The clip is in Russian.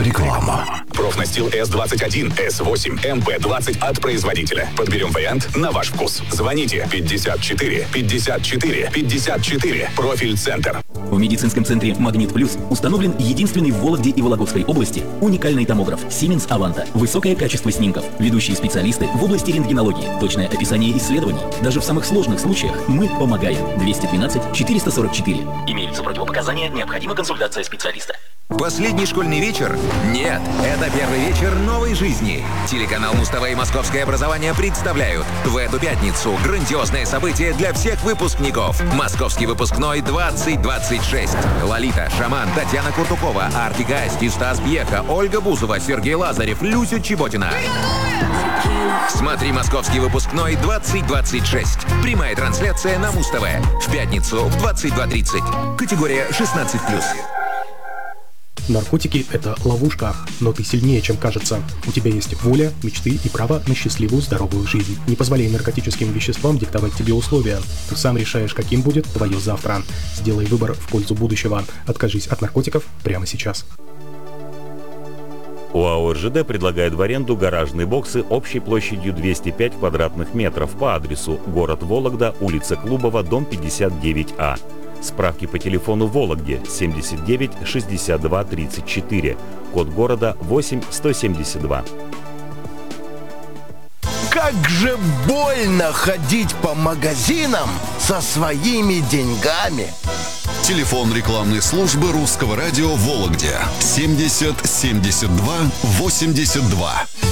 Реклама. Профнастил С21, С8, МП20 от производителя. Подберем вариант на ваш вкус. Звоните 54 54 54. Профиль-центр. В медицинском центре «Магнит Плюс» установлен единственный в Вологде и Вологодской области уникальный томограф Siemens Avanta. Высокое качество снимков, ведущие специалисты в области рентгенологии, точное описание исследований. Даже в самых сложных случаях мы помогаем. 212 444. Имеются противопоказания, необходима консультация специалиста. Последний школьный вечер? Нет, это первый вечер новой жизни. Телеканал Муз-ТВ и Московское образование представляют в эту пятницу грандиозное событие для всех выпускников. Московский выпускной 2026. Лолита, Шаман, Татьяна Куртукова, Артик и Асти, Стас Пьеха, Ольга Бузова, Сергей Лазарев, Люся Чеботина. Смотри «Московский выпускной 2026». Прямая трансляция на Муз-ТВ. В пятницу в 22:30. Категория 16+. Наркотики – это ловушка, но ты сильнее, чем кажется. У тебя есть воля, мечты и право на счастливую, здоровую жизнь. Не позволяй наркотическим веществам диктовать тебе условия. Ты сам решаешь, каким будет твое завтра. Сделай выбор в пользу будущего. Откажись от наркотиков прямо сейчас. ОАО «РЖД» предлагает в аренду гаражные боксы общей площадью 205 квадратных метров по адресу город Вологда, улица Клубова, дом 59А. Справки по телефону Вологде 79 62 34, код города 8172. Как же больно ходить по магазинам со своими деньгами. Телефон рекламной службы Русского радио в Вологде 70 72 82.